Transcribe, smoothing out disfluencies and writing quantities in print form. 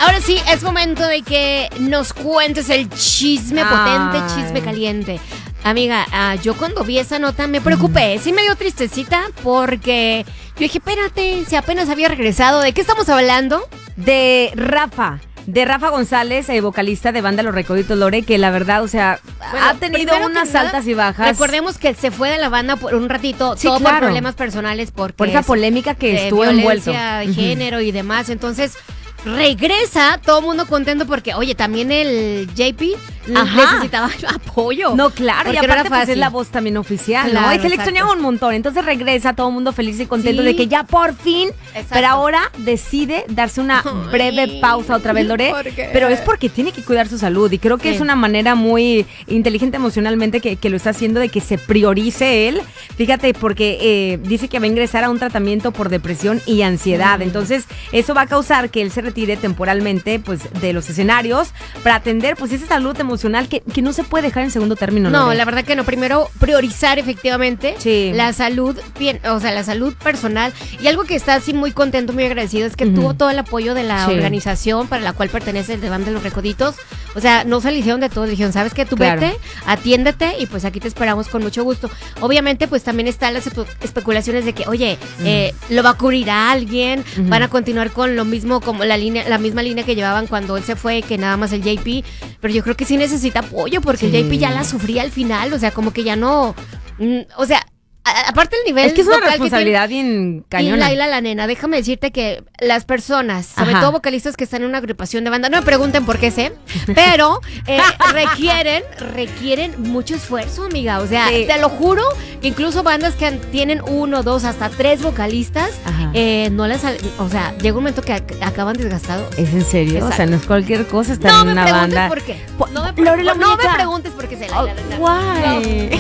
Ahora sí, es momento de que nos cuentes el chisme potente, chisme caliente. Amiga, yo cuando vi esa nota me preocupé, sí me dio tristecita porque yo dije, espérate, si apenas había regresado, ¿de qué estamos hablando? De Rafa González, vocalista de banda Los Recoditos Lore, que la verdad, o sea, ha tenido unas altas y bajas. Recordemos que se fue de la banda por un ratito, sí, todo claro, por problemas personales, por esa polémica que estuvo envuelto. Violencia de género y demás, entonces regresa, todo el mundo contento porque, oye, también el JP necesitaba apoyo. No, claro, y aparte pues es la voz también oficial, claro, ¿no? Y se le extrañaba un montón, entonces regresa todo el mundo feliz y contento de que ya por fin, pero ahora decide darse una breve pausa otra vez, Lore, pero es porque tiene que cuidar su salud y creo que es una manera muy inteligente emocionalmente que lo está haciendo de que se priorice él, fíjate, porque dice que va a ingresar a un tratamiento por depresión y ansiedad, entonces eso va a causar que él se retire temporalmente pues de los escenarios para atender pues esa salud emocional que no se puede dejar en segundo término. No, la verdad que no. Primero, priorizar efectivamente la salud, o sea, la salud personal. Y algo que está así muy contento, muy agradecido, es que tuvo todo el apoyo de la organización para la cual pertenece el banda de Los Recoditos. O sea, no se le hicieron de todo. Dijeron, ¿sabes qué? Tú vete, atiéndete y pues aquí te esperamos con mucho gusto. Obviamente, pues también están las especulaciones de que, oye, lo va a cubrir a alguien, van a continuar con lo mismo, como la misma línea que llevaban cuando él se fue, que nada más el JP. Pero yo creo que sí necesita apoyo porque el JP ya la sufría al final, o sea, como que ya no, o sea, aparte el nivel es que es una responsabilidad bien cañona. Y la nena, déjame decirte que las personas, sobre todo vocalistas que están en una agrupación de banda, no me pregunten por qué sé, pero requieren mucho esfuerzo, amiga, o sea, te lo juro, que incluso bandas que tienen 1, 2, hasta 3 vocalistas, no les, o sea, llega un momento que acaban desgastados. ¿Es en serio? Exacto. O sea, no es cualquier cosa estar en una banda. No me preguntes por qué. No me preguntes por qué se la. Guay.